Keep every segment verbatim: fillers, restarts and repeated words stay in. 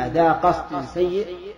إما ذا قصد سيء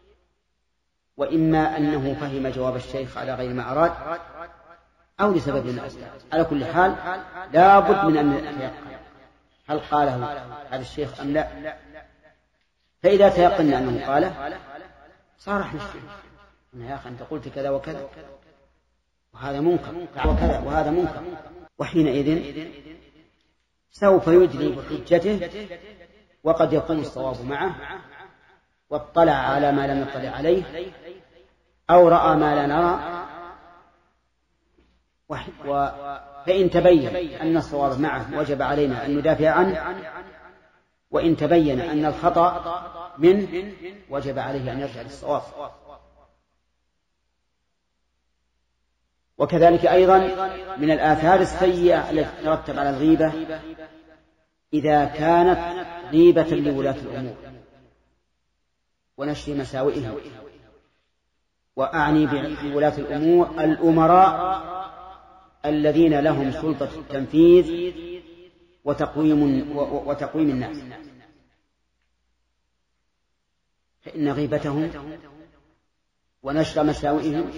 وإما أنه فهم جواب الشيخ على غير ما أراد أو لسبب من الأسباب. على كل حال لا بد من أن نتيقن هل قاله هذا الشيخ أم لا. فإذا تيقنا أنه قاله صارح الشيخ يا أخي أنت قلت كذا وكذا وهذا منكر وكذا وهذا منكر، وحينئذ سوف يجري بحجته وقد يكون الصواب معه واطلع على ما لم يطلع عليه أو رأى ما لا نرى، فإن تبين أن الصواب معه وجب علينا أن ندافع عنه، وإن تبين أن الخطأ منه وجب عليه أن يرجع للصواب. وكذلك أيضا من الآثار السيئة التي ترتب على الغيبة إذا كانت غيبة لولاة الأمور ونشر مساوئهم، وأعني بولاة الأمور الأمراء الذين لهم سلطة التنفيذ وتقويم, وتقويم الناس، فإن غيبتهم ونشر مساوئهم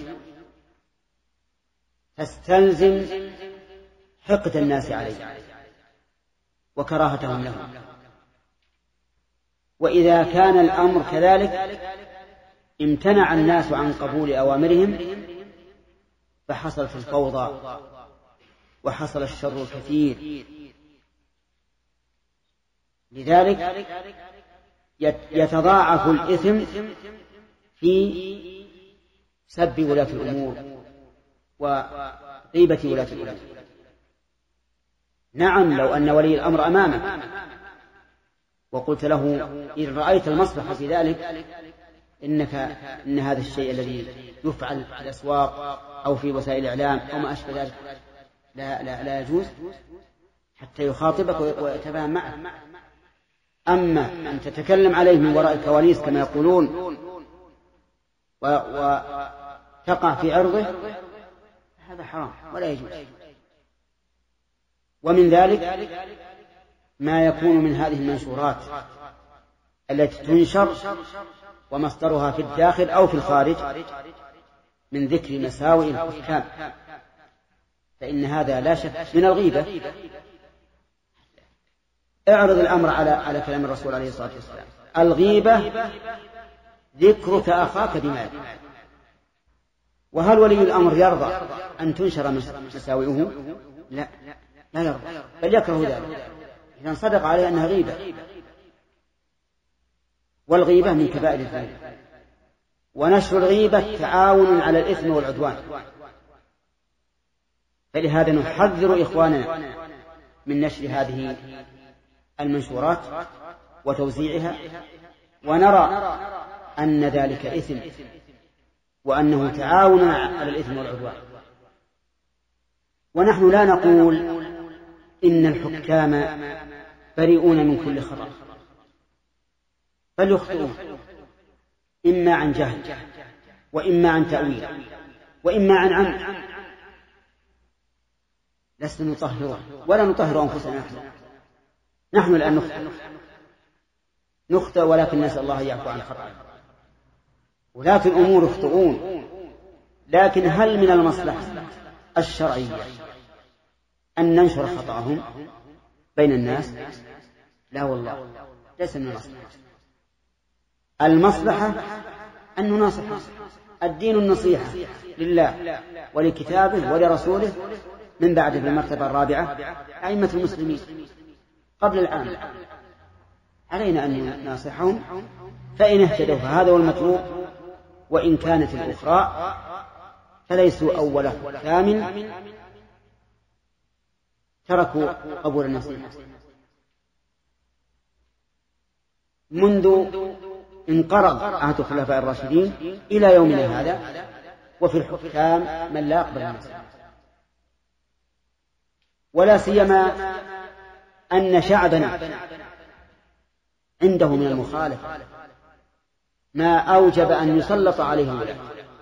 تستلزم حقد الناس عليه وكراهتهم لهم. وإذا كان الأمر كذلك امتنع الناس عن قبول أوامرهم فحصلت الفوضى وحصل الشر الكثير. لذلك يتضاعف الإثم في سب ولاة الأمور وغيبة ولاة الأمور. نعم لو أن ولي الأمر أمامك وقلت له إن رأيت المصلحة في ذلك إنك إن هذا الشيء الذي يفعل في الأسواق أو في وسائل الإعلام أو ما أشبه ذلك لا, لا, لا يجوز، حتى يخاطبك ويتفاهم معك. أما أن تتكلم عليه من وراء الكواليس كما يقولون وتقع في عرضه هذا حرام ولا يجوز. ومن ذلك ما يكون من هذه المنشورات التي تنشر ومصدرها في الداخل أو في الخارج من ذكر مساوئ الحكام، فإن هذا لا شك من الغيبة. اعرض الأمر على على كلام الرسول عليه الصلاة والسلام: الغيبة ذكرك أخاك بما يكره. وهل ولي الأمر يرضى أن تنشر مساوئه؟ لا لا يرضى، بل يكره ذلك إذا صدق عليه أنها غيبة. والغيبة من كبائر الذنوب، ونشر الغيبة تعاون على الإثم والعدوان. فلهذا نحذر إخواننا من نشر هذه المنشورات وتوزيعها، ونرى أن ذلك إثم وأنه تعاون على الإثم والعدوان. ونحن لا نقول إن الحكام بريئون من كل خطأ، بل يخطئون إما عن جهل وإما عن تأويل وإما عن عمد. لسنا نطهر ولا نطهر أنفسنا، نحن نحن الآن نخطئ نخطئ ولكن نسأل الله يعفو عن خطأ. ولاة الأمور يخطئون، لكن هل من المصلحة الشرعية أن ننشر خطأهم بين الناس؟ لا والله، ليس من المصلحة. المصلحة أن نناصحهم. الدين النصيحة لله ولكتابه ولرسوله، من بعد في المرتبة الرابعة أئمة المسلمين قبل العام. علينا أن نناصحهم، فإن اهتدوا فهذا هو المطلوب، وإن كانت الأخرى فليسوا أول حكام تركوا قبول النصيحة. منذ انقرض عهد الخلفاء الراشدين إلى يومنا هذا، وفي الحكام من لا يقبل النصيحة. ولا سيما أن شعبنا عنده من المخالفة ما أوجب أن يسلط عليه الولاة،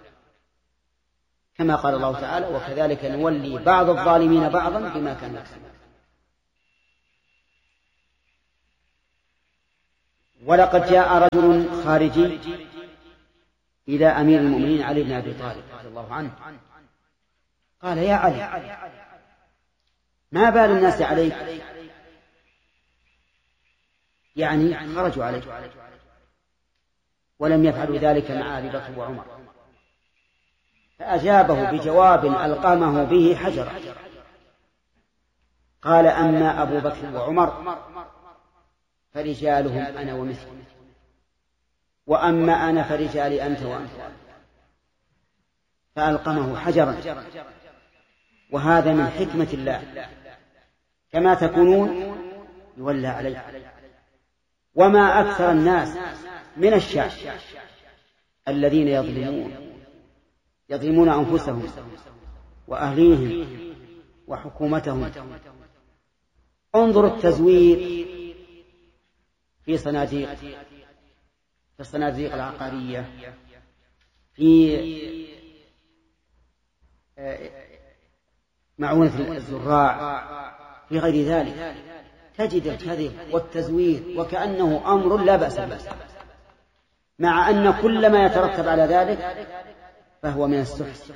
كما قال الله تعالى: وكذلك نولي بعض الظالمين بعضا بما كانوا يكسبون. ولقد جاء رجل خارجي إلى أمير المؤمنين علي بن أبي طالب رضي الله عنه قال: يا علي، ما بال الناس عليك؟ يعني خرجوا عليك ولم يفعلوا ذلك مع أبي بكر وعمر. فأجابه بجواب ألقمه به حجرا. قال: أما أبو بكر وعمر فرجالهم أنا ومثلي، وأما أنا فرجالي أنت وأنت. فألقمه حجرا. وهذا من حكمة الله، كما تكونون يولى عليكم. وما أكثر الناس من الشعب الذين يظلمون يظلمون أنفسهم وأهليهم وحكومتهم. انظر التزوير في صناديق في الصناديق العقارية، في معونة الزراع، في غير ذلك، تجد الكذب والتزوير وكأنه أمر لا بأس به، مع أن كل ما يترتب على ذلك فهو من السحت.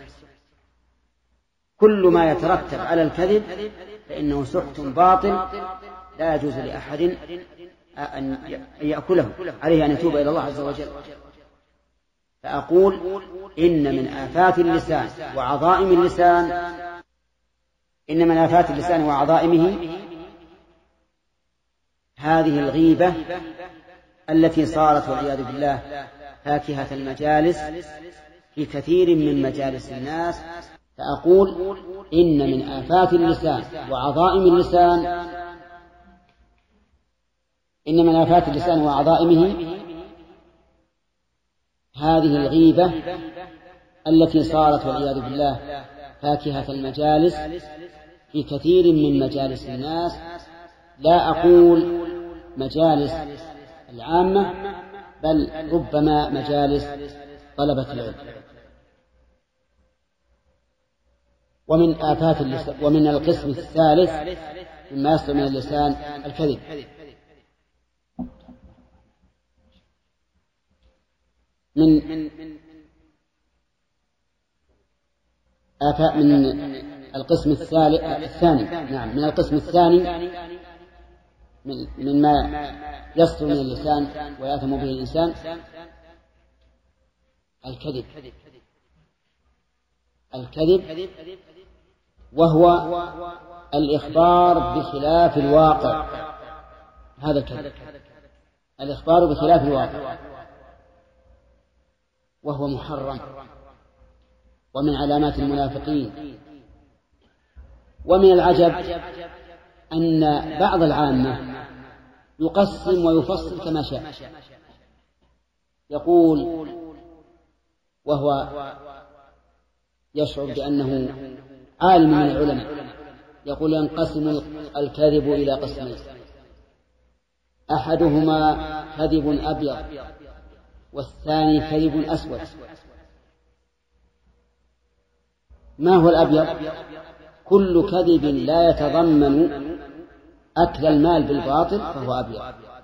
كل ما يترتب على الكذب فإنه سحت باطل لا يجوز لأحد أن يأكله، عليه أن يتوب إلى الله عز وجل. فأقول إن من آفات اللسان وعظائم اللسان إن من آفات اللسان وعظائمه هذه الغيبة التي صارت والعياذ بالله فاكهة المجالس في كثير من مجالس الناس. فأقول إن من آفات اللسان وعظائم اللسان إن من آفات اللسان وعظائمه هذه الغيبة التي صارت والعياذ بالله فاكهة المجالس في كثير من مجالس الناس. لا أقول مجالس العامة، بل ربما مجالس طلبة العلم. ومن آفات اللسان ومن القسم الثالث مما يصدر من اللسان الكذب. من آفات من القسم الثالث الثاني نعم من القسم الثاني من مما يصدر من اللسان ويأثم به الإنسان الكذب. الكذب وهو الإخبار بخلاف الواقع. هذا الكذب، الإخبار بخلاف الواقع، وهو محرم ومن علامات المنافقين. ومن العجب أن بعض العامة يقسم ويفصل كما شاء، يقول وهو يشعر بأنه عالم من العلماء، يقول ينقسم الكذب إلى قسمين: أحدهما كذب أبيض والثاني كذب أسود. ما هو الأبيض؟ كل كذب لا يتضمن أكل المال بالباطل فهو أبيض،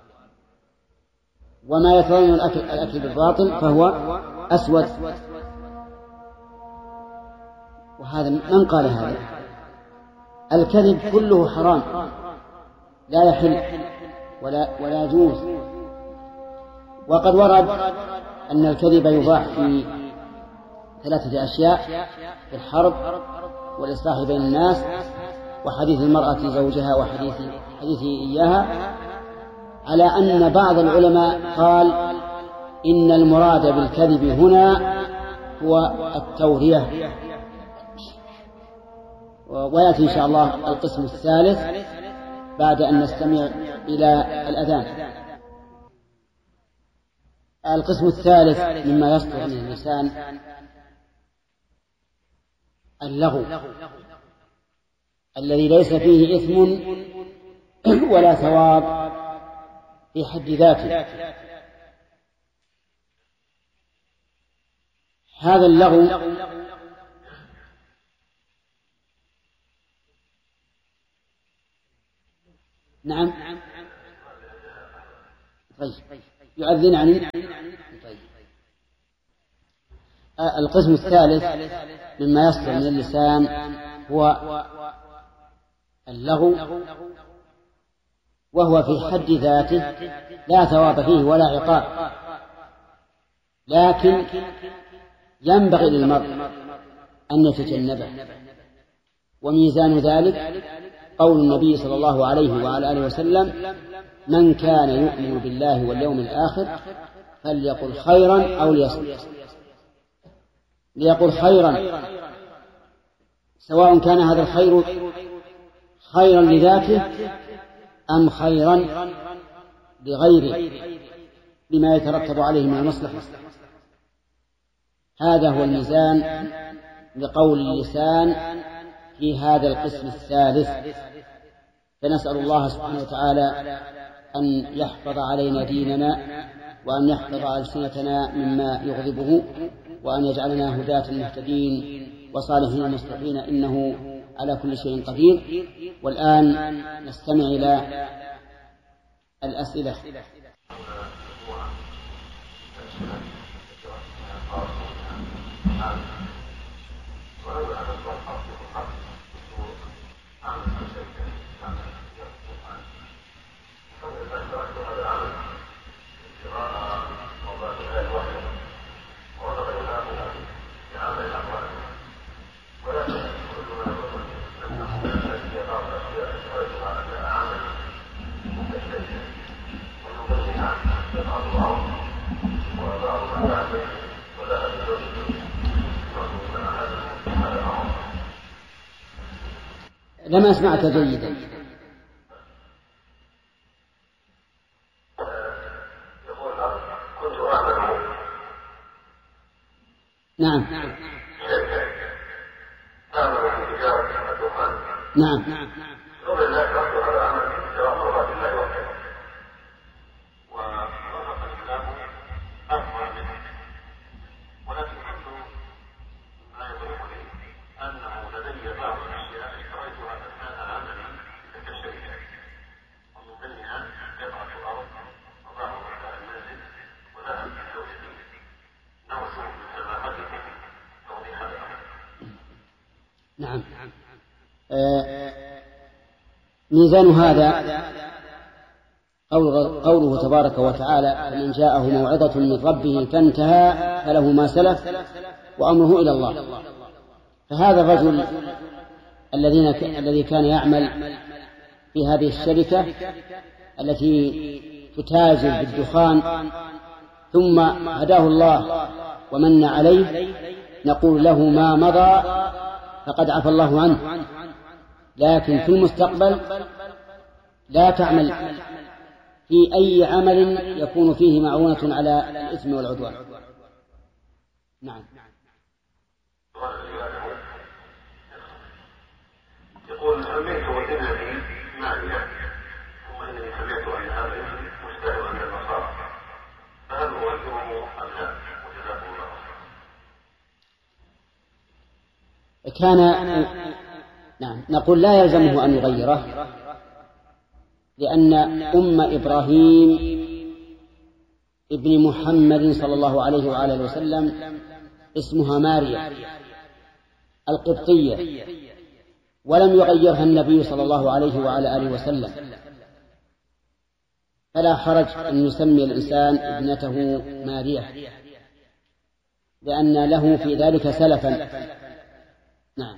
وما يتضمن الأكل بالباطل فهو أسود. وهذا من قال هذا؟ الكذب كله حرام لا يحل ولا ولا يجوز. وقد ورد أن الكذب يباح في ثلاثة أشياء: في الحرب والإصلاح بين الناس وحديث المرأة زوجها وحديث حديثه إياها، على أن بعض العلماء قال إن المراد بالكذب هنا هو التورية. ويأتي إن شاء الله القسم الثالث بعد أن نستمع إلى الأذان. القسم الثالث مما يصدر من اللسان اللغو الذي ليس فيه إثم ولا ثواب في حد ذاته. هذا اللغو نعم طيب يؤذن عن طيب. القسم الثالث مما يصدر من اللسان هو اللغو، وهو في حد ذاته لا ثواب فيه ولا عقاب، لكن ينبغي للمرء أن يتجنبه. وميزان ذلك قول النبي صلى الله عليه وعلى آله وسلم: من كان يؤمن بالله واليوم الآخر فليقل خيرا أو ليصمت. ليقل خيرا، سواء كان هذا الخير خيرا لذاته أم خيرا لغيره بما يترتب عليه من المصلحة. هذا هو الميزان لقول اللسان في هذا القسم الثالث. فنسأل الله سبحانه وتعالى أن يحفظ علينا ديننا، وأن يحفظ ألسنتنا مما يغضبه، وأن يجعلنا هداة مهتدين وصالحين مصلحين، إنه على كل شيء قدير. والآن نستمع إلى الأسئلة. لم أسمعك جيدا. نعم نعم نعم نعم. آه ميزان هذا قوله تبارك وتعالى: فمن جاءه موعظة من ربه فانتهى فله ما سلف وأمره إلى الله. فهذا الرجل الذين الذي كان يعمل في هذه الشركة التي تتاجر بالدخان ثم هداه الله ومن عليه، نقول له ما مضى فقد عفى الله عنه، لكن في المستقبل لا تعمل في أي عمل يكون فيه معونة على الإثم والعدوان. نعم. يقول: سميت ابنتي مالية، ثم إنني سمعت أن هذا الاسم مشتهر عند النصارى، فهل أغيره أم لا؟ وجزاكم الله خيرا. كان نعم نقول لا يلزمه أن يغيره، لأن أم إبراهيم ابن محمد صلى الله عليه وآله وسلم اسمها ماريا القبطية، ولم يغيرها النبي صلى الله عليه وعلى آله وسلم، فلا حرج أن يسمي الإنسان ابنته ماريا، لأن له في ذلك سلفا. نعم.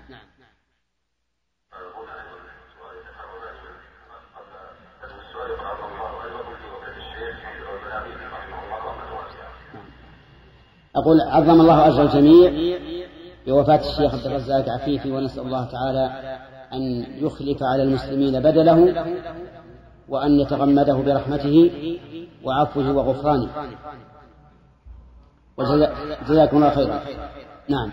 أقول: عظم الله أجر الجميع بوفاة الشيخ عبد الرزاق عفيفي، ونسأل الله تعالى أن يخلف على المسلمين بدله، وأن يتغمده برحمته وعفوه وغفرانه، وجزاكم الله خيرا. نعم.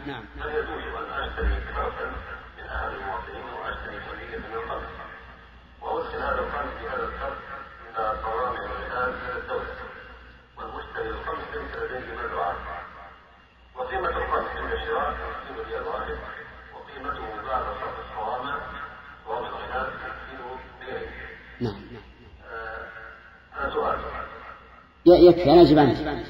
وقيمة القرض عند الشراء يمكن ريال واحد، وقيمته بعد صرف الصوامع ووضع الغناء يمكن ريالين. نعم. هذا سؤال. يكفي أنا أجيب عنه.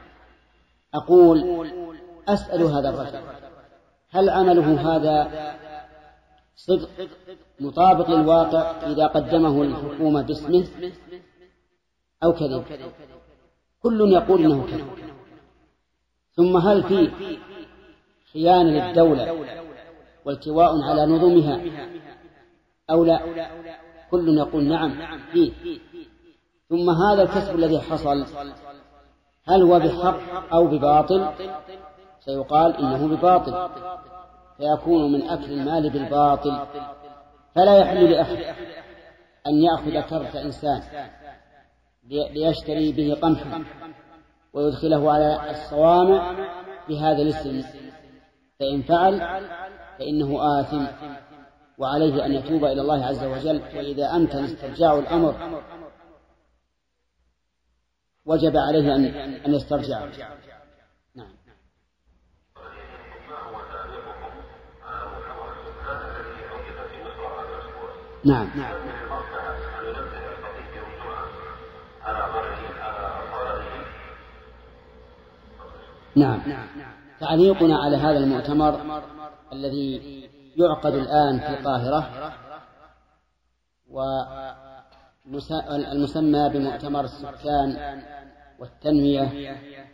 أقول أسأل هذا الرجل هل عمله هذا صدق مطابق للواقع إذا قدمه الحكومة باسمه أو كذب؟ كل يقول إنه كذب. ثم هل في خيانة للدولة والتواء على نظمها أو لا؟ كل يقول نعم فيه. ثم هذا الكسب الذي حصل هل هو بحق أو بباطل؟ سيقال إنه بباطل، فيكون من أكل المال بالباطل. فلا يحل لأحد أن يأخذ كرت إنسان ليشتري به قمحا ويدخله على الصوامع بهذا الاسم، فإن فعل فإنه آثم وعليه أن يتوب إلى الله عز وجل، وإذا أمكن استرجاع الأمر وجب عليه أن أن يسترجعه. نعم. نعم. نعم. تعليقنا على هذا المؤتمر الذي يعقد الآن في القاهرة والمسمى بمؤتمر السكان والتنمية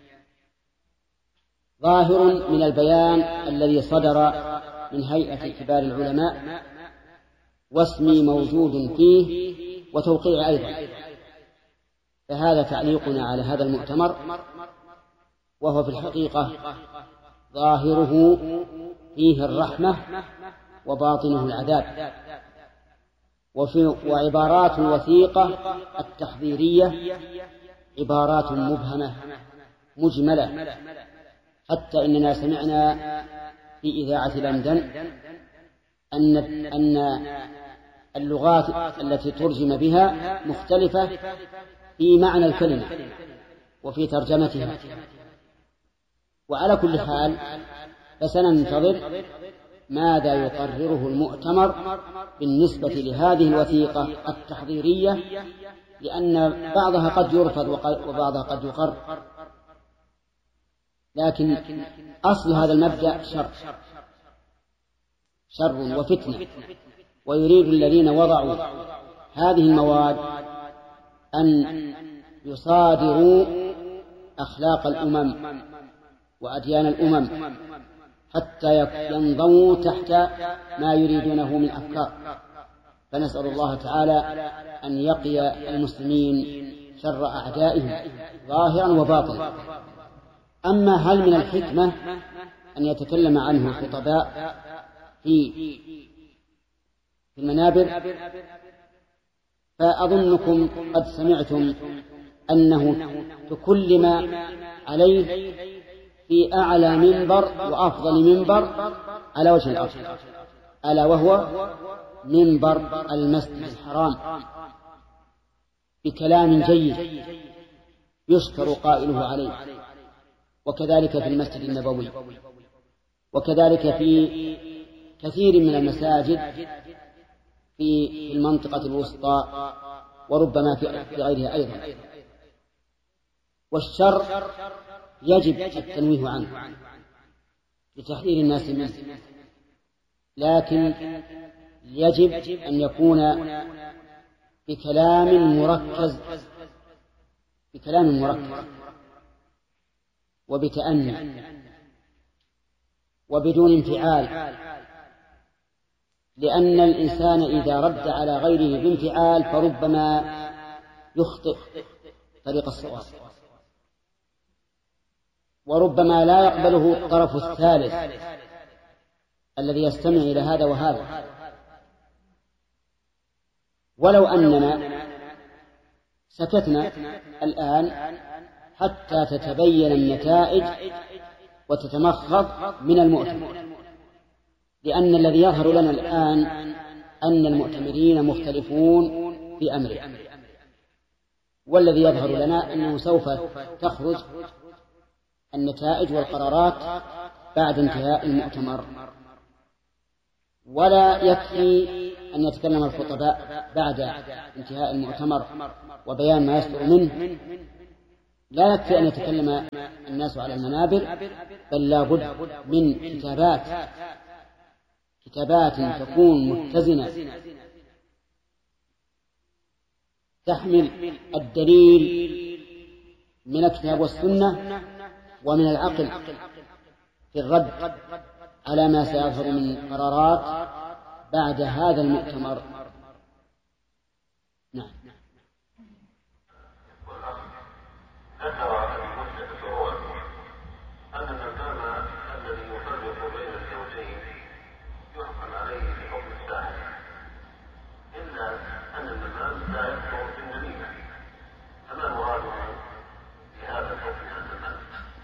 ظاهر من البيان الذي صدر من هيئة كبار العلماء، واسمي موجود فيه وتوقيع أيضا. فهذا تعليقنا على هذا المؤتمر، وهو في الحقيقة ظاهره فيه الرحمة وباطنه العذاب، وفي وعبارات الوثيقة التحذيرية عبارات مبهمة مجملة، حتى إننا سمعنا في إذاعة لندن أن أن اللغات التي ترجم بها مختلفة في معنى الكلمة وفي ترجمتها. وعلى كل حال فسننتظر ماذا يقرره المؤتمر بالنسبة لهذه الوثيقة التحضيرية، لأن بعضها قد يرفض وبعضها قد يقر، لكن أصل هذا المبدأ شر شر وفتنة، ويريد الذين وضعوا هذه المواد أن يصادروا أخلاق الأمم وأديان الأمم حتى ينضووا تحت ما يريدونه من أفكار. فنسأل الله تعالى أن يقي المسلمين شر أعدائهم ظاهرا وباطنا. أما هل من الحكمة أن يتكلم عنه الخطباء في في المنابر؟ فأظنكم قد سمعتم أنه تكلم عليه في أعلى منبر وأفضل منبر على وجه الأرض، ألا وهو منبر المسجد الحرام، بكلام جيد يشكر قائله عليه، وكذلك في المسجد النبوي، وكذلك في كثير من المساجد في المنطقة الوسطى، وربما في غيرها أيضا. والشر يجب التنويه عنه لتحذير الناس منه، لكن يجب أن يكون بكلام مركز بكلام مركز وبتأني وبدون انفعال، لأن الإنسان إذا رد على غيره بانفعال فربما يخطئ طريق الصواب، وربما لا يقبله الطرف الثالث الذي يستمع إلى هذا وهذا. ولو أننا سكتنا الآن حتى تتبين النتائج وتتمخض من المؤتمر، لأن الذي يظهر لنا الآن أن المؤتمرين مختلفون في أمره، والذي يظهر لنا أنه سوف تخرج النتائج والقرارات بعد انتهاء المؤتمر. ولا يكفي أن يتكلم الخطباء بعد انتهاء المؤتمر وبيان ما يصدر منه، لا يكفي أن يتكلم الناس على المنابر، بل لا بد من كتابات كتابات تكون متزنة تحمل الدليل من الكتاب والسنة ومن العقل في الرد على ما سيظهر من قرارات بعد هذا المؤتمر. نعم. ذكر المسلم فروع أن النمام الذي يفرق بين الزوجين يحكم عليه بحكم الساحر، إلا أن النمام لا يكفر بالنميمة، فما مراده بهذا الحكم عن النمام؟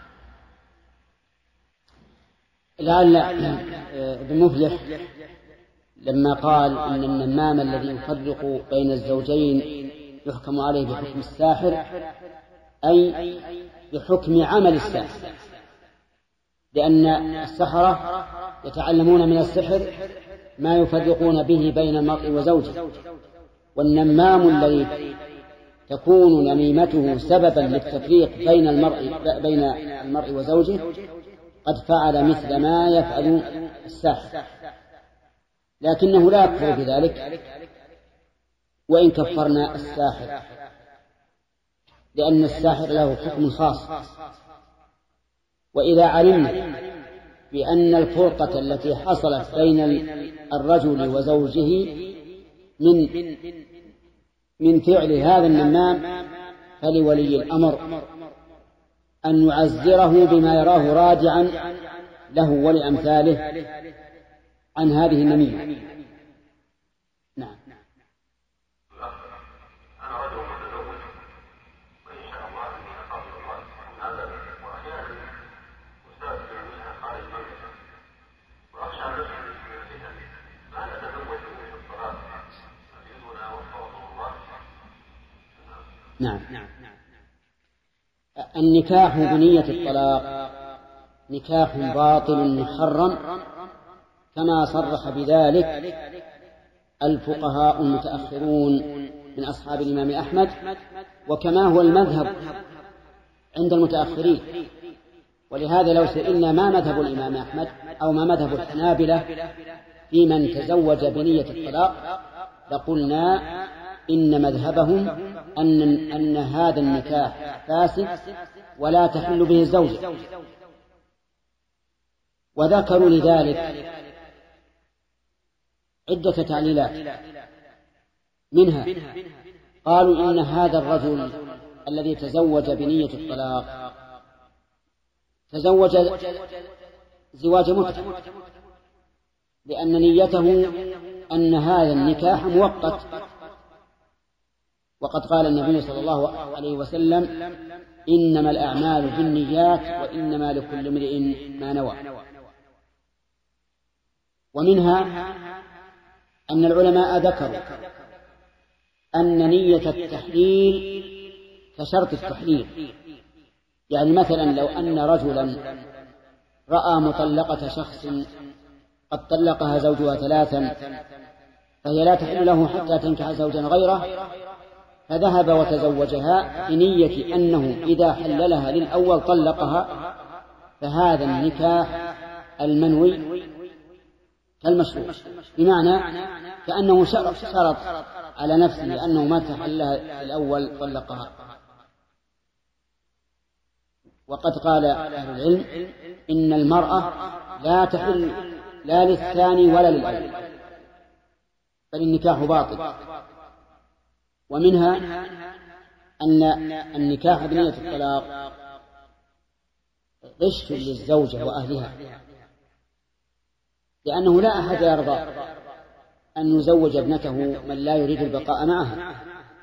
لعل ابن مفلح لما قال إن النمام الذي يفرق بين الزوجين يحكم عليه بحكم الساحر أي بحكم عمل الساحر، لأن السحرة يتعلمون من السحر ما يفرقون به بين المرء وزوجه، والنمام الذي تكون نميمته سببا للتفريق بين المرء بين المرء وزوجه قد فعل مثل ما يفعل الساحر، لكنه لا يكفر بذلك وإن كفرنا الساحر، لأن الساحر له حكم خاص. وإذا علمنا بأن الفرقة التي حصلت بين الرجل وزوجه من من فعل هذا النمام، فلولي الأمر أن يعزره بما يراه راجعا له ولأمثاله عن هذه النميمة. نعم. أنا رجل متزوج وإن شاء الله أني أقابل الله من هذا، وأحيانا أسافر منها خارج المملكة وأخشى نفسي من الفتن، فهل أتزوج في الصلاة أجدنا وفقه الله؟ نعم. النكاح بنية الطلاق نكاح باطل محرم، كما صرح بذلك الفقهاء المتأخرون من أصحاب الإمام أحمد، وكما هو المذهب عند المتأخرين. ولهذا لو سئلنا ما مذهب الإمام أحمد أو ما مذهب الحنابلة في من تزوج بنية الطلاق لقلنا إن مذهبهم أن, أن هذا النكاح فاسد ولا تحل به الزوجة، وذكروا لذلك عدة تعليلات، منها قالوا إن هذا الرجل الذي تزوج بنية الطلاق تزوج زواج متعة، لأن نيته أن هذا النكاح مؤقت، وقد قال النبي صلى الله عليه وسلم إنما الأعمال بالنيات وإنما لكل امرئ ما نوى. ومنها أن العلماء ذكروا أن نية التحليل كشرط التحليل، يعني مثلا لو أن رجلا رأى مطلقة شخص قد طلقها زوجها ثلاثا فهي لا تحل له حتى تنكح زوجا غيره، فذهب وتزوجها بنية أنه إذا حللها للأول طلقها، فهذا النكاح المنوي كالمشروع، بمعنى كأنه شرط على نفسه أنه ما تحللها الأول طلقها. وقد قال أهل العلم إن المرأة لا تحل لا للثاني ولا للأول، بل النكاح باطل. ومنها أن النكاح بنية الطلاق غش للزوجة وأهلها، لأنه لا أحد يرضى أن يزوج ابنته من لا يريد البقاء معها،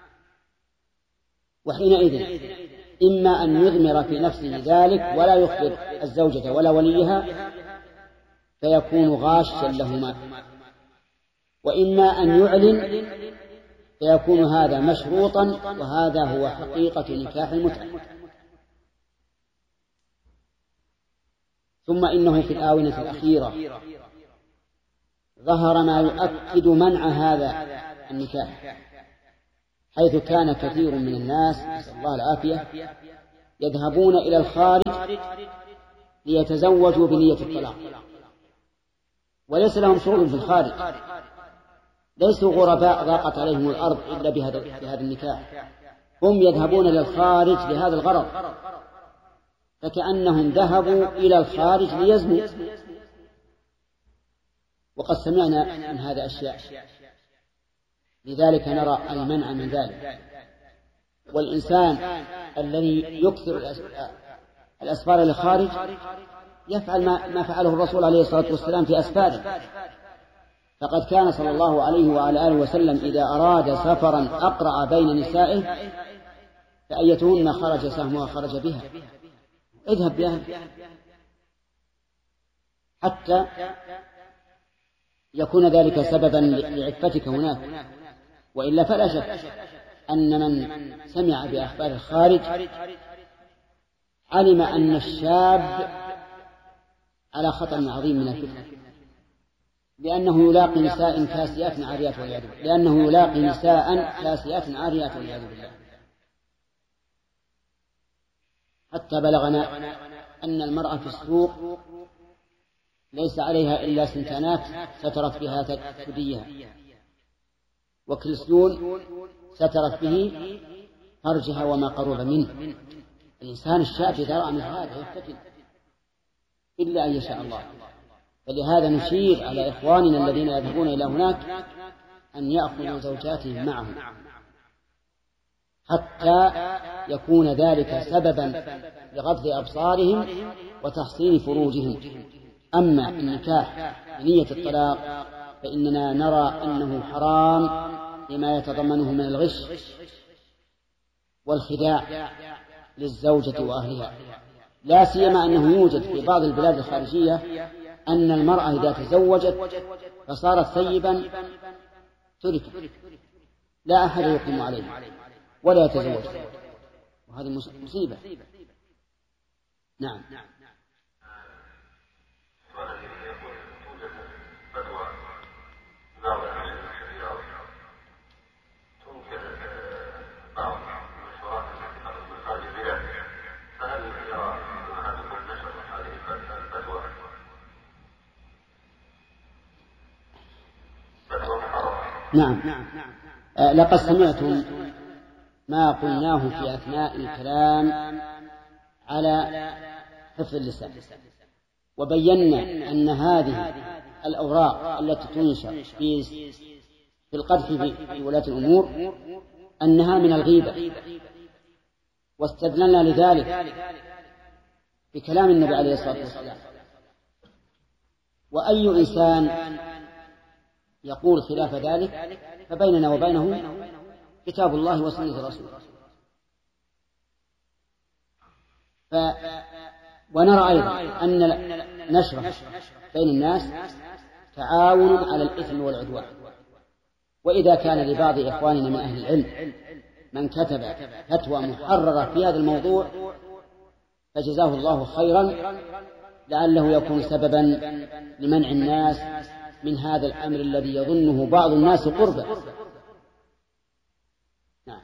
وحينئذ إما أن يضمر في نفسه ذلك ولا يخبر الزوجة ولا وليها فيكون غاشا لهما، وإما أن يعلن فيكون هذا مشروطا، وهذا هو حقيقة نكاح المتعة. ثم إنه في الآونة الأخيرة ظهر ما يؤكد منع هذا النكاح، حيث كان كثير من الناس نسأل الله العافية يذهبون إلى الخارج ليتزوجوا بنية الطلاق، وليس لهم شغل في الخارج، ليسوا غرباء ضاقت عليهم الأرض إلا بهذا, بهذا النكاح، هم يذهبون إلى الخارج لهذا الغرض، فكأنهم ذهبوا إلى الخارج ليزنوا. وقد سمعنا من هذا أشياء، لذلك نرى المنع من ذلك. والإنسان الذي يكثر الأسفار للخارج يفعل ما فعله الرسول عليه الصلاة والسلام في أسفاره، فقد كان صلى الله عليه وعلى آله وسلم إذا أراد سفرا أقرع بين نسائه فأيتهن خرج سهمها خرج بها، اذهب بها حتى يكون ذلك سببا لعفتك هناك. وإلا فلا شك أن من سمع بأخبار الخارج علم أن الشاب على خطر عظيم من الفتنة، لأنه يلاقي نساء كاسيات عاريات والعياذ بالله، لأنه يلاقي نساء كاسيات عاريات والعياذ بالله. حتى بلغنا أن المرأة في السوق ليس عليها إلا سنتانات سترت بها ثديها، وكلسون سترت به فرجها وما قرب منه. الإنسان الشاب إذا رأى من هذا يفتتن إلا أن يشاء الله. فلهذا نشير على إخواننا الذين يذهبون إلى هناك أن يأخذوا زوجاتهم معهم حتى يكون ذلك سببا لغض أبصارهم وتحصين فروجهم. أما النكاح بنية الطلاق فإننا نرى أنه حرام لما يتضمنه من الغش والخداع للزوجة وأهلها، لا سيما أنه يوجد في بعض البلاد الخارجية أن المرأة إذا تزوجت فصارت ثيبا تركت، لا أحد يقيم عليها ولا يتزوج، وهذه مصيبة. نعم. نعم. آه لقد سمعتم ما قلناه في أثناء الكلام على حفظ اللسان، وبينا أن هذه الأوراق التي تنشر في في القذف في ولاة الأمور أنها من الغيبة، واستدللنا لذلك بكلام النبي عليه الصلاة والسلام. وأي إنسان يقول خلاف ذلك فبيننا وبينه كتاب الله وسنة رسوله. ف... ونرى أيضا أن نشره بين الناس تعاون على الإثم والعدوان. وإذا كان لبعض إخواننا من أهل العلم من كتب فتوى محررة في هذا الموضوع فجزاه الله خيرا، لعله يكون سببا لمنع الناس من هذا الأمر الذي يظنه بعض الناس قربا. نعم.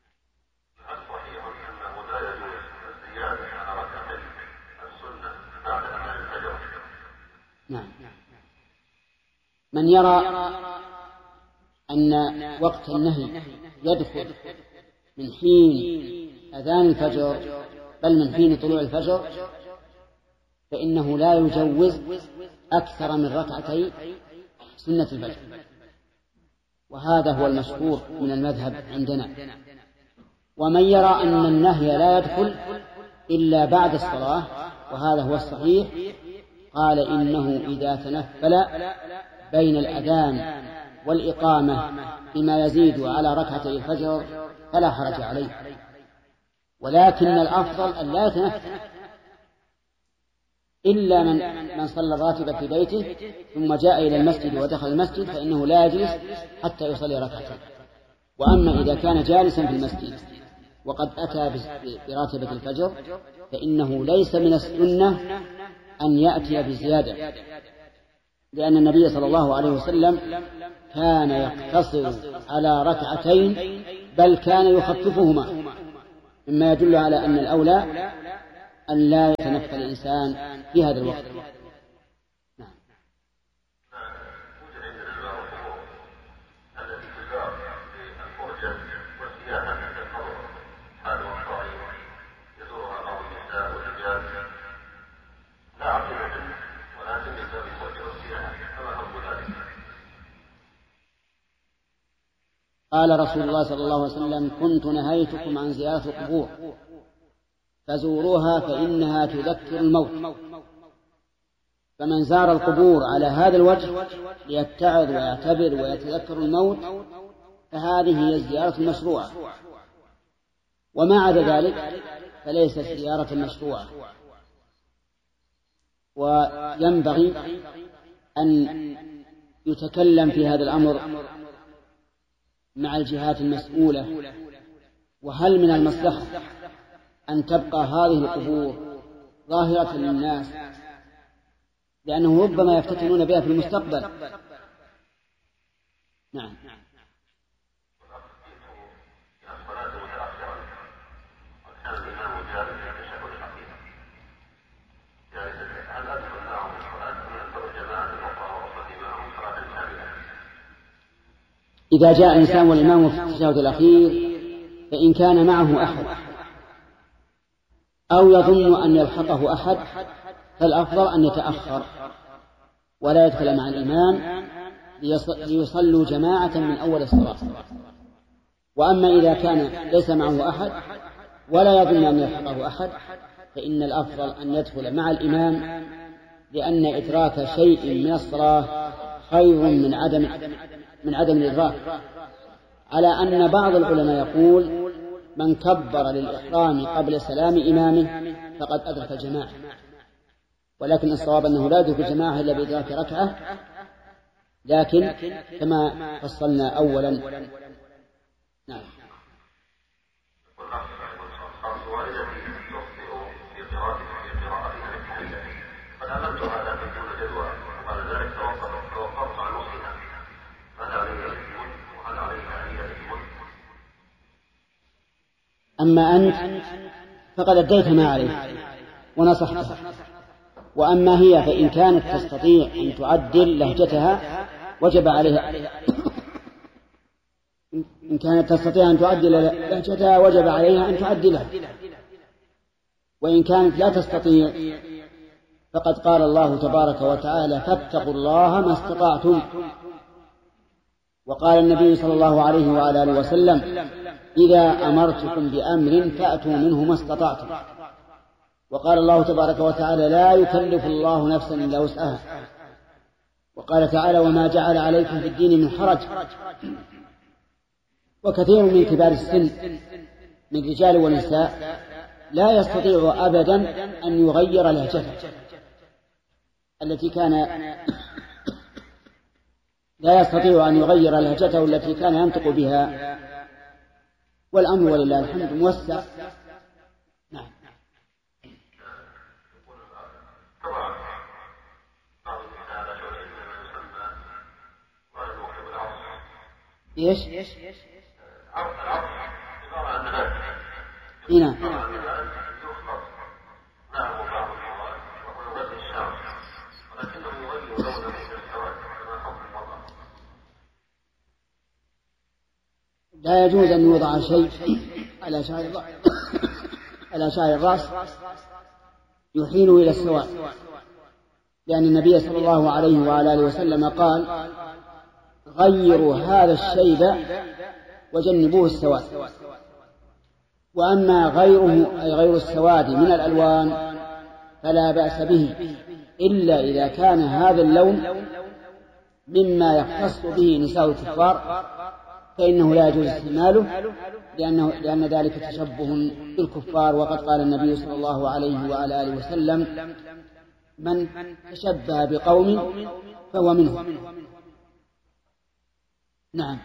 نعم. من يرى أن وقت النهي يدخل من حين أذان الفجر بل من حين طلوع الفجر فإنه لا يجوز أكثر من ركعتي سنة الفجر، وهذا هو المشهور من المذهب عندنا. ومن يرى أن النهي لا يدخل إلا بعد الصلاة وهذا هو الصحيح قال إنه إذا تنفل بين الأذان والإقامة بما يزيد على ركعتي الفجر فلا حرج عليه، ولكن الأفضل أن لا يتنفل إلا من من صلى الراتب في بيته ثم جاء إلى المسجد ودخل المسجد فإنه لا يجلس حتى يصلي ركعتين. وأما إذا كان جالسا في المسجد وقد أتى براتبة الفجر فإنه ليس من السنة أن يأتي بزيادة، لأن النبي صلى الله عليه وسلم كان يقتصر على ركعتين بل كان يخففهما، مما يدل على أن الأولى أن لا يتنفل الإنسان في هذا الوقت. نعم. قال رسول الله صلى الله عليه وسلم: كنت نهيتكم عن زيارة القبور فزوروها فإنها تذكر الموت. فمن زار القبور على هذا الوجه ليتعظ ويعتبر ويتذكر الموت فهذه هي الزيارة المشروعة، وما عدا ذلك فليست زيارة مشروعة. وينبغي أن يتكلم في هذا الأمر مع الجهات المسؤولة، وهل من المصلحة أن تبقى هذه القبور ظاهرة للناس، لأنه ربما يفتتنون بها في المستقبل. نعم. إذا جاء الإنسان والإمام في التشهد الأخير فإن كان معه أحد أو يظن أن يلحقه أحد فالأفضل أن يتأخر ولا يدخل مع الإمام ليصلوا جماعة من أول الصلاة. وأما إذا كان ليس معه أحد ولا يظن أن يلحقه أحد فإن الأفضل أن يدخل مع الإمام، لأن إدراك شيء من الصلاة خير من عدم من عدم الإدراك. على أن بعض العلماء يقول: من كبر للإحرام قبل سلام إمامه فقد أدرك الجماعة، ولكن الصواب أنه لا يدرك الجماعة إلا بإدراك ركعة، لكن كما فصلنا أولا. نعم. أما أنت فقد أديت ما عليك ونصحتها، وأما هي فإن كانت تستطيع أن تعدل لهجتها وجب عليها إن كانت تستطيع أن تعدل لهجتها وجب عليها أن تعدلها، وإن كانت لا تستطيع فقد قال الله تبارك وتعالى: فاتقوا الله ما استطعتم. وقال النبي صلى الله عليه وعلى آله وسلم: إذا أمرتكم بأمر فأتوا منه ما استطعتم. وقال الله تبارك وتعالى: لا يكلف الله نفسا إلا وسعها. وقال تعالى: وما جعل عليكم في الدين من حرج. وكثير من كبار السن من رجال ونساء لا يستطيع أبدا أن يغير لهجته التي كان لا يستطيع أن يغير لهجته التي كان ينطق بها، والأمر ولله الحمد موسع. نعم. إيش؟ هنا لا يجوز أن يوضع شيء على شعر على شعر الرأس يحيل إلى السواء، لأن النبي صلى الله عليه وعلى آله وسلم قال: غيروا هذا الشيب وجنبوه السواد. وأما غيره أي غير السواد من الألوان فلا بأس به، إلا إذا كان هذا اللون مما يختص به نساء الكفار فإنه لا يجوز استعماله، لأنه لأن ذلك تشبه بالكفار. وقد قال النبي صلى الله عليه وعلى آله وسلم: من تشبه بقوم فهو منهم. نعم.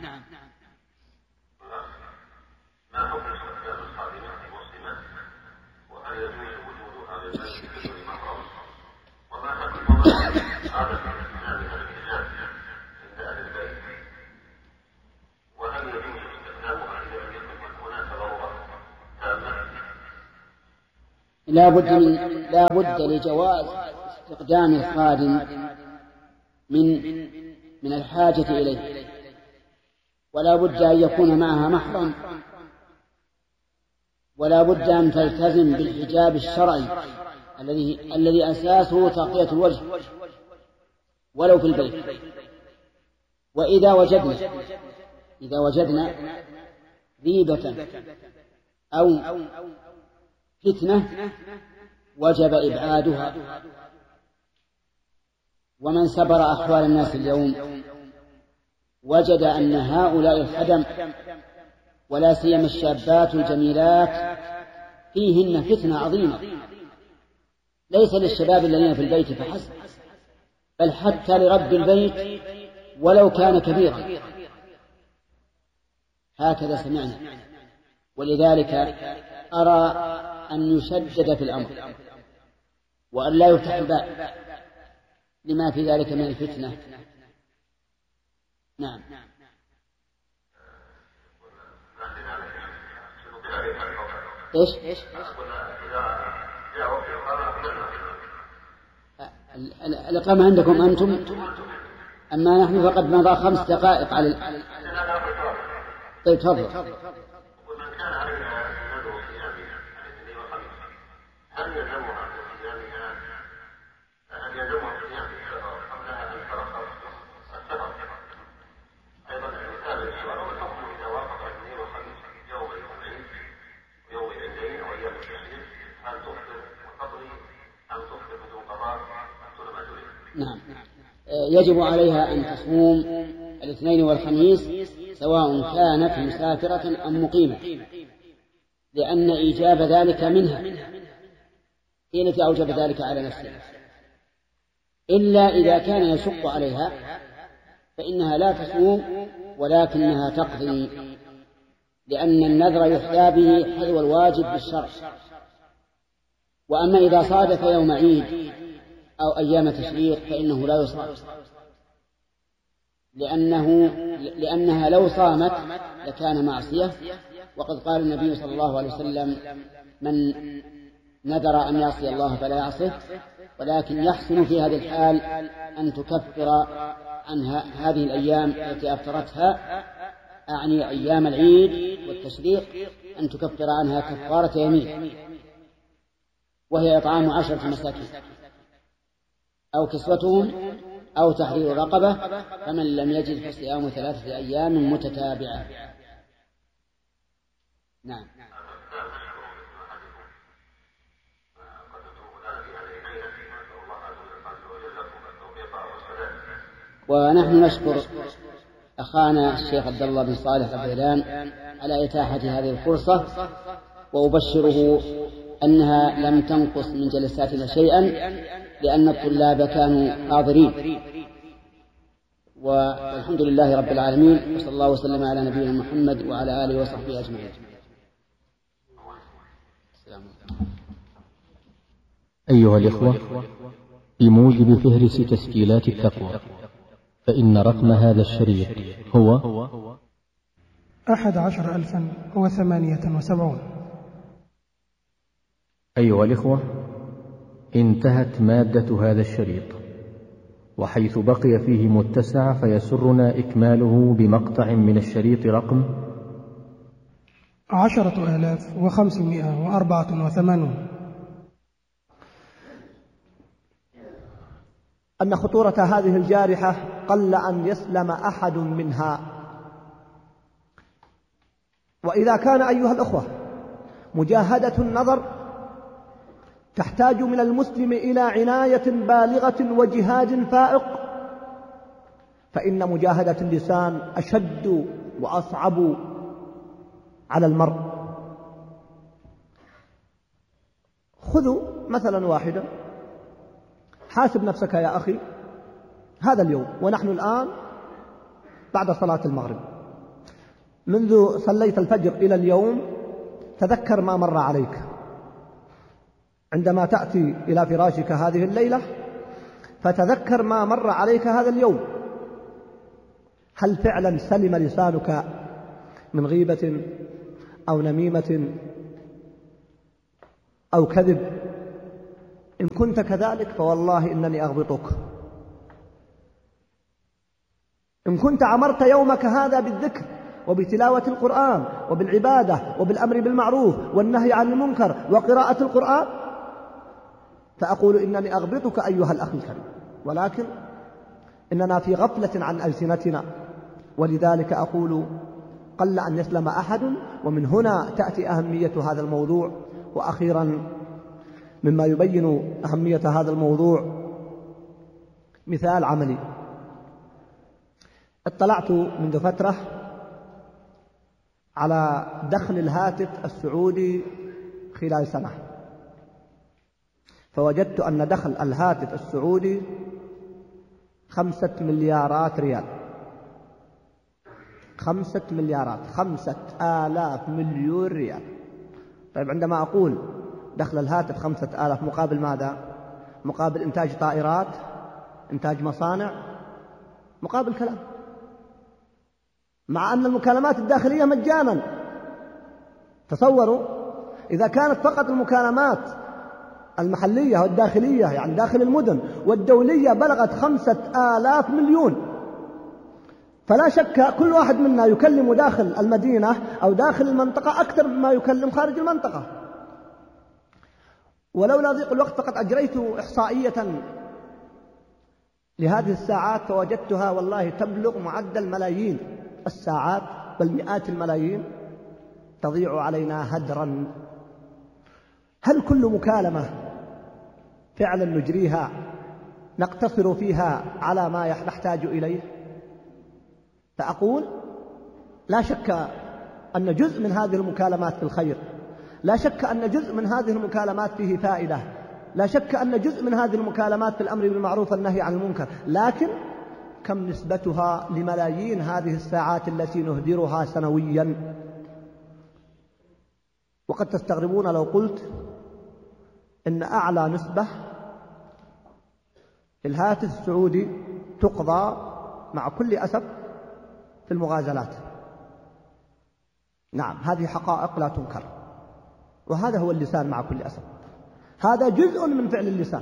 ما حكم استخدام الخادمات المسلمات؟ وهل يجوز وجود هذا البيت بدون محرم؟ وما حكم عدم استخدامها الحجاب عند أهل البيت؟ وهل يجوز استخدامها إذا لم يكن هناك ضرورة تامة؟ لا بد من لا بد لجواز استقدام الخادم من من الحاجة إليه، ولا بد أن يكون معها محرم، ولا بد أن تلتزم بالحجاب الشرعي الذي الذي أساسه تغطية الوجه ولو في البيت. وإذا وجدنا إذا وجدنا ريبة أو فتنة وجب إبعادها. ومن سبر أحوال الناس اليوم وجد أن هؤلاء الخدم ولا سيما الشابات الجميلات فيهن فتنة عظيمة، ليس للشباب الذين في البيت فحسب، بل حتى لرب البيت ولو كان كبيرا. هكذا سمعنا. ولذلك أرى أن يشدد في الأمر وأن لا يفتح الباب لما في ذلك من الفتنة. نعم. إيش؟ إيش؟ الإقامة عندكم أنتم، أما نحن فقد مضى خمس دقائق على ال... طيب تفضل. ومن كان عليها ندو صيامها الاثنين والخميس هل يلزمها بصيامها هل يلزمها بصيامها قبلها أن ترخص السفر؟ أيضا مثال السؤال والحكم إذا وافق الاثنين والخميس يوم العيد ويوم العيدين أو أيام التشريق هل تفطر وتقضي أم تفطر بدون قضاء دون ما تريد؟ نعم، يجب عليها أن تصوم الاثنين والخميس سواء كانت مسافرة أم مقيمة، لأن إيجاب ذلك منها هي التي أوجب ذلك على نفسها، إلا إذا كان يشق عليها فإنها لا تصوم ولكنها تقضي، لأن النذر يحيى به حذو الواجب بالشرع. وأما إذا صادف يوم عيد أو أيام تشريق فإنه لا يصام، لأنه لأنها لو صامت لكان معصية. وقد قال النبي صلى الله عليه وسلم: من نذر أن يعصي الله فلا يعصه، ولكن يحسن في هذه الحال أن تكفر عنها هذه الأيام التي أفطرتها، أعني أيام العيد والتشريق، أن تكفر عنها كفارة يمين، وهي إطعام عشرة مساكين أو كسوتهم أو تحرير رقبة، فمن لم يجد فصيام ثلاثة أيام متتابعة. نعم. ونحن نشكر أخانا الشيخ عبد الله بن صالح الغيلان على إتاحة هذه الفرصة، وأبشره أنها لم تنقص من جلساتنا شيئا، لأن الطلاب كانوا حاضرين. والحمد لله رب العالمين، وصلى الله وسلم على نبينا محمد وعلى آله وصحبه أجمعين. أيها الإخوة، بموجب فهرس تسجيلات التقوى فإن رقم هذا الشريط هو أحد عشر ألفا وثمانية وسبعون. أيها الإخوة، انتهت مادة هذا الشريط، وحيث بقي فيه متسع فيسرنا إكماله بمقطع من الشريط رقم عشرة آلاف وخمسمائة وأربعة وثمانون. أن خطورة هذه الجارحة قل أن يسلم أحد منها. وإذا كان أيها الأخوة مجاهدة النظر تحتاج من المسلم إلى عناية بالغة وجهاد فائق، فإن مجاهدة اللسان أشد وأصعب على المرء. خذوا مثلا واحدا، حاسب نفسك يا أخي هذا اليوم ونحن الآن بعد صلاة المغرب، منذ صليت الفجر إلى اليوم تذكر ما مر عليك. عندما تأتي إلى فراشك هذه الليلة فتذكر ما مر عليك هذا اليوم. هل فعلا سلم لسانك من غيبة أو نميمة أو كذب، إن كنت كذلك فوالله إنني أغبطك. إن كنت عمرت يومك هذا بالذكر وبتلاوة القرآن وبالعبادة وبالأمر بالمعروف والنهي عن المنكر وقراءة القرآن، فأقول إنني أغبطك أيها الأخ الكريم، ولكن إننا في غفلة عن ألسنتنا، ولذلك أقول قل أن يسلم أحد. ومن هنا تأتي أهمية هذا الموضوع. وأخيرا مما يبين أهمية هذا الموضوع مثال عملي. اطلعت منذ فترة على دخل الهاتف السعودي خلال سنة، فوجدت أن دخل الهاتف السعودي خمسة مليارات ريال. خمسة مليارات، خمسة آلاف مليون ريال. طيب عندما أقول دخل الهاتف خمسة آلاف مقابل ماذا؟ مقابل إنتاج طائرات، إنتاج مصانع، مقابل كلام، مع أن المكالمات الداخلية مجانا. تصوروا إذا كانت فقط المكالمات المحلية والداخلية يعني داخل المدن والدولية بلغت خمسة آلاف مليون، فلا شك كل واحد منا يكلم داخل المدينة أو داخل المنطقة أكثر مما يكلم خارج المنطقة. ولولا ضيق الوقت فقد أجريت إحصائية لهذه الساعات فوجدتها والله تبلغ معدل ملايين الساعات، بل مئات الملايين تضيع علينا هدرا. هل كل مكالمة فعلا نجريها نقتصر فيها على ما نحتاج إليه؟ فأقول لا شك أن جزء من هذه المكالمات في الخير، لا شك أن جزء من هذه المكالمات فيه فائدة، لا شك أن جزء من هذه المكالمات في الأمر بالمعروف والنهي عن المنكر، لكن كم نسبتها لملايين هذه الساعات التي نهدرها سنويا؟ وقد تستغربون لو قلت إن أعلى نسبة في الهاتف السعودي تقضى مع كل أسف في المغازلات. نعم، هذه حقائق لا تنكر، وهذا هو اللسان مع كل أسف، هذا جزء من فعل اللسان.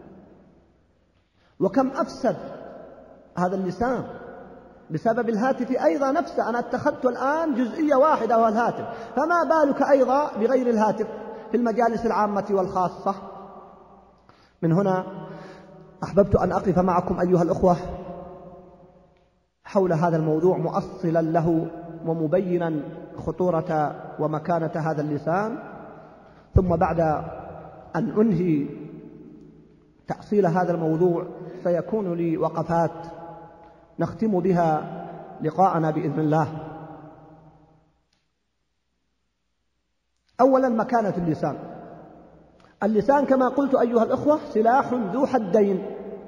وكم أفسد هذا اللسان بسبب الهاتف أيضا نفسه. أنا اتخذت الآن جزئية واحدة وهو الهاتف، فما بالك أيضا بغير الهاتف في المجالس العامة والخاصة. من هنا أحببت أن أقف معكم أيها الأخوة حول هذا الموضوع مؤصلا له ومبينا خطورة ومكانة هذا اللسان. ثم بعد أن أنهي تأصيل هذا الموضوع سيكون لي وقفات نختم بها لقاءنا بإذن الله. أولا مكانة اللسان. اللسان كما قلت أيها الأخوة سلاح ذو حدين،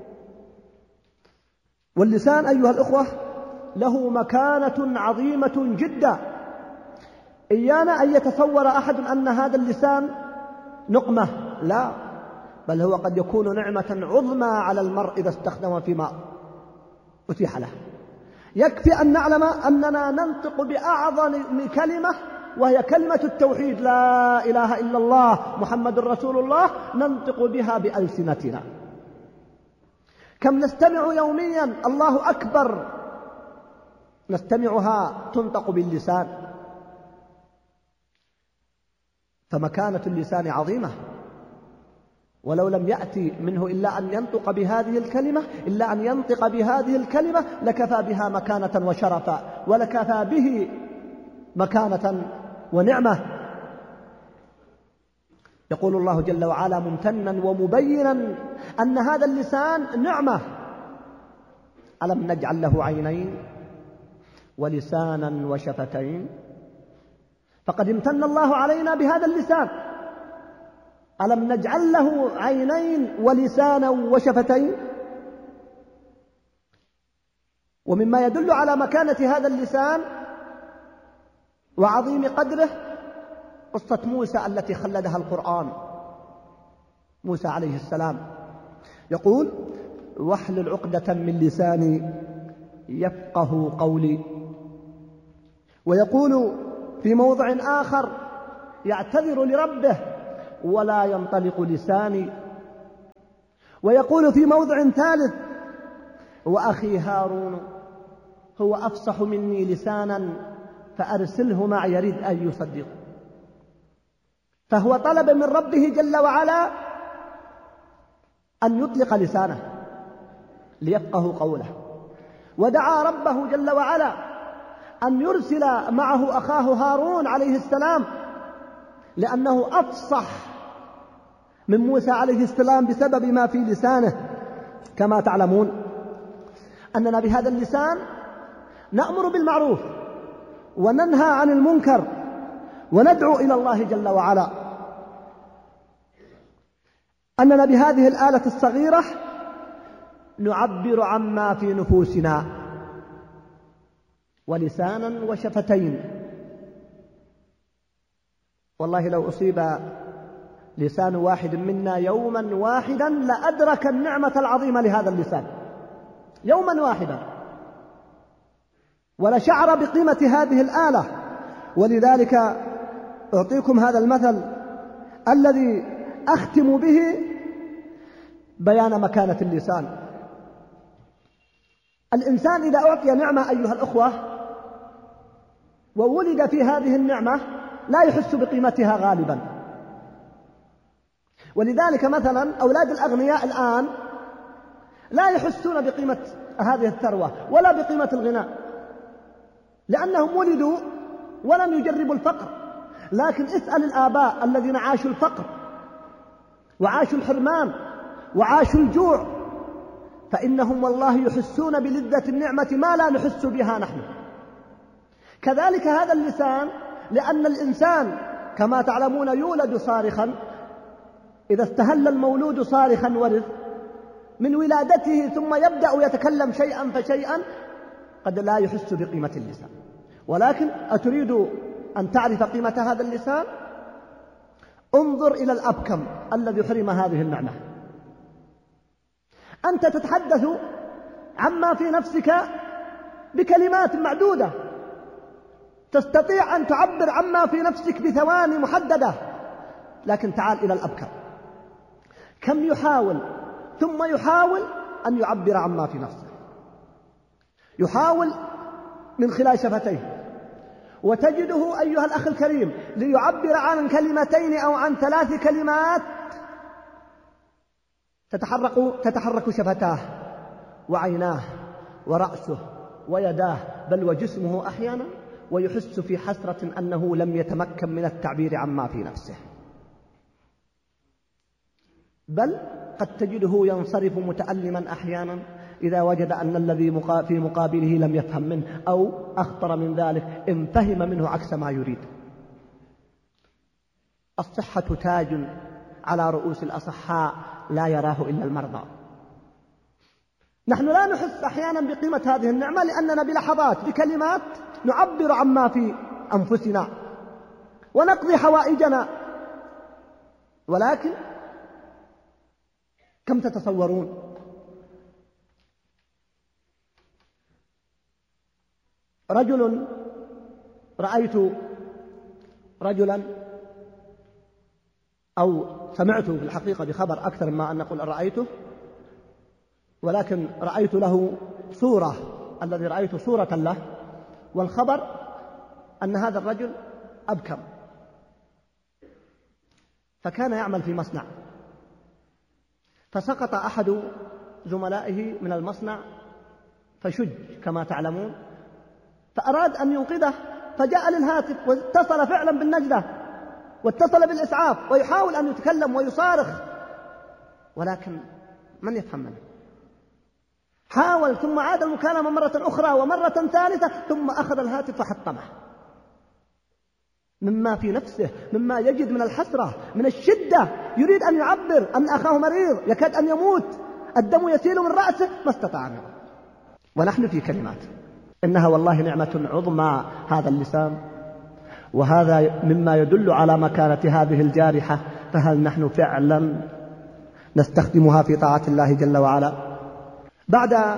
واللسان أيها الأخوة له مكانة عظيمة جدا. إيانا أن يتصور أحد أن هذا اللسان نقمة، لا، بل هو قد يكون نعمة عظمى على المرء إذا استخدم فيما أتيح له. يكفي أن نعلم أننا ننطق بأعظم كلمة وهي كلمة التوحيد، لا إله إلا الله محمد رسول الله، ننطق بها بألسنتنا. كم نستمع يوميا الله أكبر، نستمعها تنطق باللسان. فمكانة اللسان عظيمة، ولو لم يأتي منه إلا أن ينطق بهذه الكلمة إلا أن ينطق بهذه الكلمة لكفى بها مكانة وشرفا، ولكفى به مكانة ونعمة. يقول الله جل وعلا ممتنا ومبينا أن هذا اللسان نعمة. ألم نجعل له عينين ولسانا وشفتين؟ فقد امتن الله علينا بهذا اللسان. ألم نجعل له عينين ولسانا وشفتين؟ ومما يدل على مكانة هذا اللسان وعظيم قدره قصة موسى التي خلدها القرآن. موسى عليه السلام يقول واحلل عقدة من لساني يفقه قولي. ويقول في موضع آخر يعتذر لربه ولا ينطلق لساني. ويقول في موضع ثالث: وأخي هارون هو أفصح مني لسانا فأرسله معي يريد أن يصدق. فهو طلب من ربه جل وعلا أن يطلق لسانه ليفقه قوله، ودعا ربه جل وعلا أن يرسل معه أخاه هارون عليه السلام، لأنه أفصح من موسى عليه السلام بسبب ما في لسانه. كما تعلمون أننا بهذا اللسان نأمر بالمعروف وننهى عن المنكر وندعو إلى الله جل وعلا. أننا بهذه الآلة الصغيرة نعبر عما في نفوسنا، ولسانا وشفتين. والله لو أصيب لسان واحد منا يوما واحدا لأدرك النعمة العظيمة لهذا اللسان يوما واحدا، ولشعر بقيمة هذه الآلة. ولذلك أعطيكم هذا المثل الذي أختم به بيان مكانة اللسان. الإنسان إذا أعطي نعمة أيها الأخوة وولد في هذه النعمة لا يحس بقيمتها غالبا. ولذلك مثلا أولاد الأغنياء الآن لا يحسون بقيمة هذه الثروة ولا بقيمة الغناء، لأنهم ولدوا ولم يجربوا الفقر. لكن اسأل الآباء الذين عاشوا الفقر وعاشوا الحرمان وعاشوا الجوع، فإنهم والله يحسون بلذة النعمة ما لا نحس بها نحن. كذلك هذا اللسان، لأن الإنسان كما تعلمون يولد صارخا، إذا استهل المولود صارخا ورث من ولادته ثم يبدأ يتكلم شيئا فشيئا قد لا يحس بقيمة اللسان. ولكن أتريد أن تعرف قيمة هذا اللسان؟ انظر إلى الأبكم الذي حرم هذه النعمة. أنت تتحدث عما في نفسك بكلمات معدودة، تستطيع أن تعبر عما في نفسك بثواني محددة. لكن تعال إلى الأبكم، كم يحاول ثم يحاول أن يعبر عما في نفسه، يحاول من خلال شفتيه، وتجده أيها الأخ الكريم ليعبر عن كلمتين أو عن ثلاث كلمات تتحرك تتحرك شفتاه وعيناه ورأسه ويداه بل وجسمه أحيانا، ويحس في حسرة أنه لم يتمكن من التعبير عما في نفسه. بل قد تجده ينصرف متألما أحيانا إذا وجد أن الذي في مقابله لم يفهم منه، أو أخطر من ذلك إن فهم منه عكس ما يريد. الصحة تاج على رؤوس الأصحاء لا يراه إلا المرضى. نحن لا نحس أحيانا بقيمة هذه النعمة لأننا بلحظات بكلمات نعبر عما في أنفسنا ونقضي حوائجنا. ولكن كم تتصورون رجل رأيت رجلا أو سمعت في الحقيقة بخبر أكثر ما أن نقول رأيته، ولكن رأيت له صورة، الذي رأيت صورة له، والخبر أن هذا الرجل أبكم، فكان يعمل في مصنع، فسقط أحد زملائه من المصنع فشج كما تعلمون، فأراد أن ينقذه، فجاء للهاتف واتصل فعلا بالنجدة واتصل بالإسعاف ويحاول أن يتكلم ويصارخ، ولكن من يفهم منه. حاول ثم عاد المكالمة مرة أخرى ومرة ثالثة، ثم أخذ الهاتف فحطمه مما في نفسه، مما يجد من الحسرة، من الشدة، يريد أن يعبر أن أخاه مريض يكاد أن يموت، الدم يسيل من رأسه، ما استطاع. ونحن في كلمات، إنها والله نعمة عظمى هذا اللسان، وهذا مما يدل على مكانة هذه الجارحة. فهل نحن فعلا نستخدمها في طاعة الله جل وعلا؟ بعد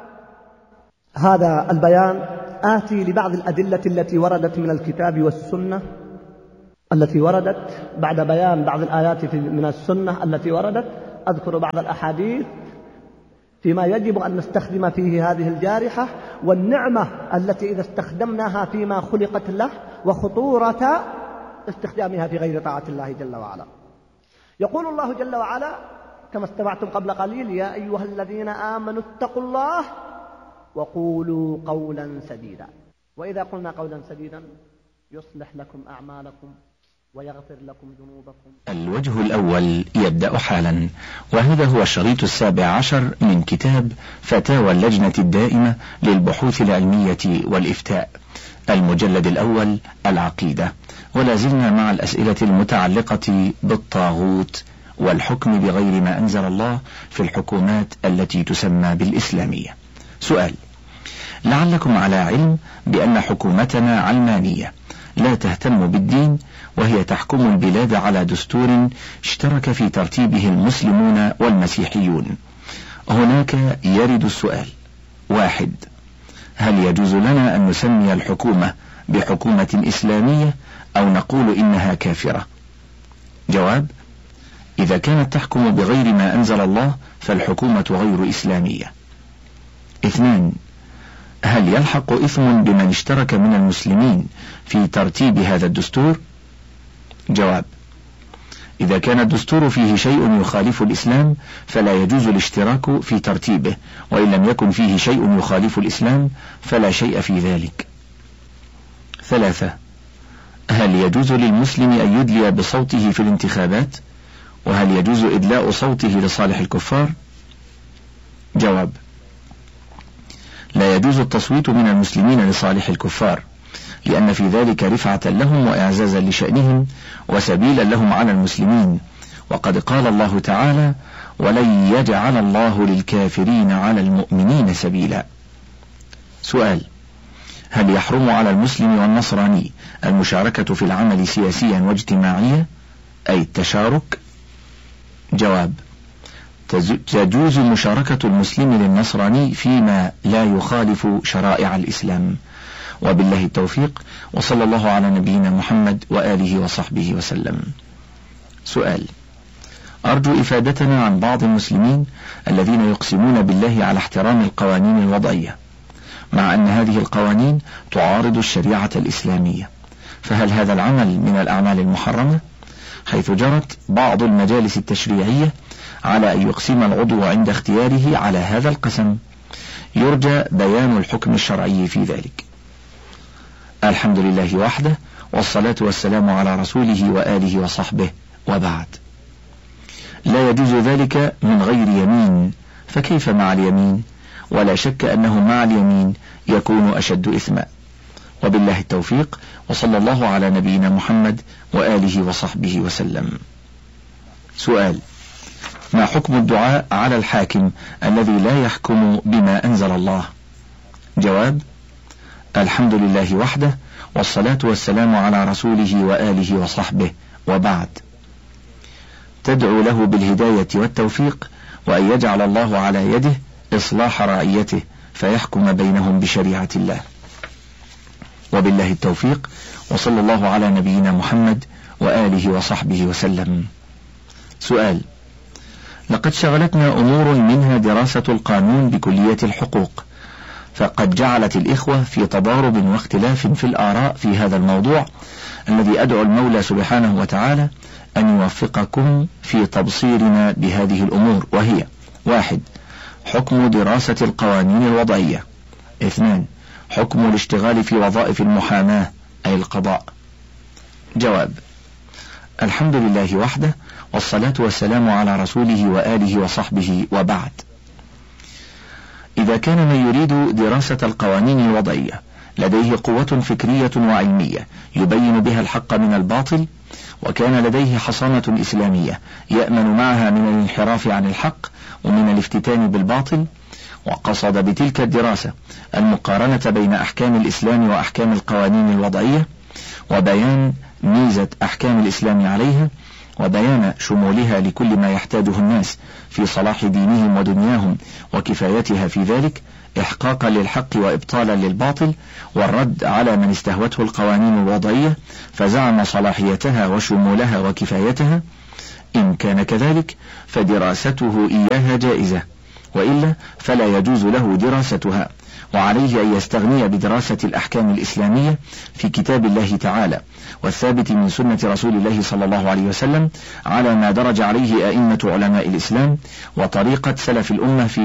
هذا البيان آتي لبعض الأدلة التي وردت من الكتاب والسنة التي وردت بعد بيان بعض الآيات من السنة التي وردت، أذكر بعض الأحاديث فيما يجب أن نستخدم فيه هذه الجارحة، والنعمة التي إذا استخدمناها فيما خلقت له، وخطورة استخدامها في غير طاعة الله جل وعلا. يقول الله جل وعلا كما استمعتم قبل قليل: يا أيها الذين آمنوا اتقوا الله وقولوا قولا سديدا. وإذا قلنا قولا سديدا يصلح لكم أعمالكم ويغفر لكم ذنوبكم. الوجه الأول يبدأ حالا، وهذا هو الشريط السابع عشر من كتاب فتاوى اللجنة الدائمة للبحوث العلمية والإفتاء، المجلد الأول العقيدة، ولا زلنا مع الأسئلة المتعلقة بالطاغوت والحكم بغير ما أنزل الله في الحكومات التي تسمى بالإسلامية. سؤال: لعلكم على علم بأن حكومتنا علمانية لا تهتم بالدين، وهي تحكم البلاد على دستور اشترك في ترتيبه المسلمون والمسيحيون. هناك يرد السؤال: واحد، هل يجوز لنا أن نسمي الحكومة بحكومة إسلامية أو نقول إنها كافرة؟ جواب: إذا كانت تحكم بغير ما أنزل الله فالحكومة غير إسلامية. اثنان، هل يلحق إثم بمن اشترك من المسلمين في ترتيب هذا الدستور؟ جواب: إذا كان الدستور فيه شيء يخالف الإسلام فلا يجوز الاشتراك في ترتيبه، وإن لم يكن فيه شيء يخالف الإسلام فلا شيء في ذلك. ثلاثة، هل يجوز للمسلم أن يدلي بصوته في الانتخابات؟ وهل يجوز إدلاء صوته لصالح الكفار؟ جواب: لا يجوز التصويت من المسلمين لصالح الكفار، لأن في ذلك رفعة لهم وإعزازا لشأنهم وسبيلا لهم على المسلمين، وقد قال الله تعالى: ولن يجعل الله للكافرين على المؤمنين سبيلا. سؤال: هل يحرم على المسلم والنصراني المشاركة في العمل سياسيا واجتماعيا، أي التشارك؟ جواب: تجوز مشاركة المسلم للنصراني فيما لا يخالف شرائع الإسلام. وبالله التوفيق، وصلى الله على نبينا محمد وآله وصحبه وسلم. سؤال: أرجو إفادتنا عن بعض المسلمين الذين يقسمون بالله على احترام القوانين الوضعية، مع أن هذه القوانين تعارض الشريعة الإسلامية، فهل هذا العمل من الأعمال المحرمة؟ حيث جرت بعض المجالس التشريعية على أن يقسم العضو عند اختياره على هذا القسم، يرجى بيان الحكم الشرعي في ذلك. الحمد لله وحده، والصلاة والسلام على رسوله وآله وصحبه، وبعد. لا يجوز ذلك من غير يمين، فكيف مع اليمين؟ ولا شك أنه مع اليمين يكون أشد إثما. وبالله التوفيق، وصلى الله على نبينا محمد وآله وصحبه وسلم. سؤال: ما حكم الدعاء على الحاكم الذي لا يحكم بما أنزل الله؟ جواب: الحمد لله وحده، والصلاة والسلام على رسوله وآله وصحبه، وبعد. تدعو له بالهداية والتوفيق، وأن يجعل الله على يده إصلاح رعيته فيحكم بينهم بشريعة الله. وبالله التوفيق، وصلى الله على نبينا محمد وآله وصحبه وسلم. سؤال: لقد شغلتنا أمور منها دراسة القانون بكلية الحقوق، فقد جعلت الإخوة في تضارب واختلاف في الآراء في هذا الموضوع، الذي أدعو المولى سبحانه وتعالى أن يوفقكم في تبصيرنا بهذه الأمور، وهي: واحد، حكم دراسة القوانين الوضعية. اثنان، حكم الاشتغال في وظائف المحاماة أي القضاء. جواب: الحمد لله وحده، والصلاة والسلام على رسوله وآله وصحبه، وبعد. إذا كان من يريد دراسة القوانين الوضعية لديه قوة فكرية وعلمية يبين بها الحق من الباطل، وكان لديه حصانة إسلامية يأمن معها من الانحراف عن الحق ومن الافتتان بالباطل، وقصد بتلك الدراسة المقارنة بين أحكام الإسلام وأحكام القوانين الوضعية وبيان ميزة أحكام الإسلام عليها، وبيان شمولها لكل ما يحتاجه الناس في صلاح دينهم ودنياهم وكفايتها في ذلك إحقاقا للحق وإبطالا للباطل، والرد على من استهوته القوانين الوضعية فزعم صلاحيتها وشمولها وكفايتها. إن كان كذلك فدراسته إياها جائزة، وإلا فلا يجوز له دراستها، وعليه أن يستغني بدراسة الأحكام الإسلامية في كتاب الله تعالى والثابت من سنة رسول الله صلى الله عليه وسلم على ما درج عليه أئمة علماء الإسلام وطريقة سلف الأمة في